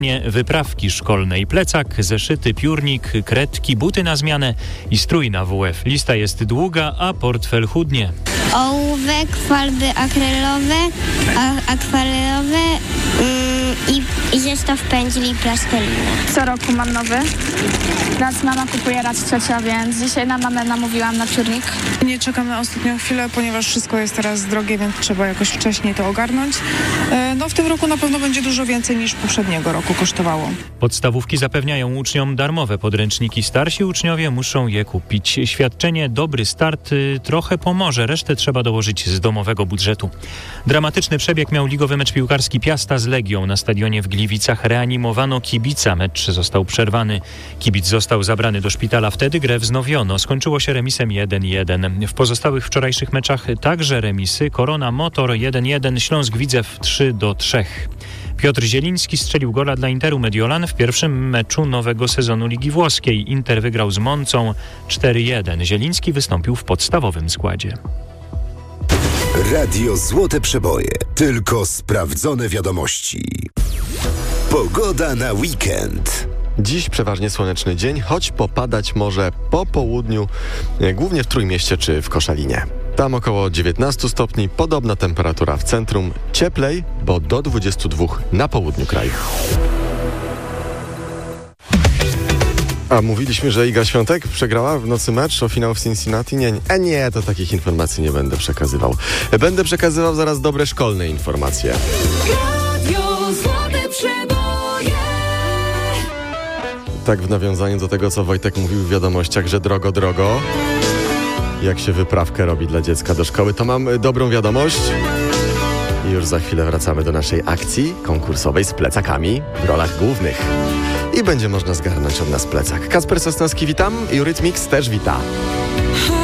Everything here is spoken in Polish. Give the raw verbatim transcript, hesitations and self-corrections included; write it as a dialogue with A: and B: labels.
A: Wyprawki szkolnej, plecak, zeszyty, piórnik, kredki, buty na zmianę i strój na W F. Lista jest długa, a portfel chudnie.
B: Ołówek, farby akrylowe, a, akwarelowe mm, i, i zestaw pędzli i plasteliny.
C: Co roku mam nowy. Raz mama kupuje, raz ciocia, więc dzisiaj na mamę namówiłam na piórnik.
D: Nie czekam na ostatnią chwilę, ponieważ wszystko jest teraz drogie, więc trzeba jakoś wcześniej to ogarnąć. No w tym roku na pewno będzie dużo więcej niż poprzedniego roku kosztowało.
A: Podstawówki zapewniają uczniom darmowe podręczniki. Starsi uczniowie muszą je kupić. Świadczenie Dobry Start y, trochę pomoże, resztę trzeba dołożyć z domowego budżetu. Dramatyczny przebieg miał ligowy mecz piłkarski Piasta z Legią. Na stadionie w Gliwicach reanimowano kibica. Mecz został przerwany. Kibic został zabrany do szpitala. Wtedy grę wznowiono. Skończyło się remisem jeden jeden. W pozostałych wczorajszych meczach także remisy. Korona Motor jeden jeden, Śląsk Widzew trzy do trzech. Piotr Zieliński strzelił gola dla Interu Mediolan w pierwszym meczu nowego sezonu Ligi Włoskiej. Inter wygrał z Moncą cztery jeden. Zieliński wystąpił w podstawowym składzie.
E: Radio Złote Przeboje. Tylko sprawdzone wiadomości. Pogoda na weekend.
F: Dziś przeważnie słoneczny dzień, choć popadać może po południu, głównie w Trójmieście czy w Koszalinie. Tam około dziewiętnaście stopni, podobna temperatura w centrum, cieplej, bo do dwudziestu dwóch na południu kraju. A mówiliśmy, że Iga Świątek przegrała w nocy mecz o finał w Cincinnati? Nie, nie, nie, to takich informacji nie będę przekazywał. Będę przekazywał zaraz dobre szkolne informacje.
G: Radio Złote Przeboje.
F: Tak w nawiązaniu do tego, co Wojtek mówił w wiadomościach, że drogo, drogo. Jak się wyprawkę robi dla dziecka do szkoły, to mam dobrą wiadomość. I już za chwilę wracamy do naszej akcji konkursowej z plecakami w rolach głównych. I będzie można zgarnąć od nas plecak. Kacper Sosnowski, witam. Eurythmics też wita.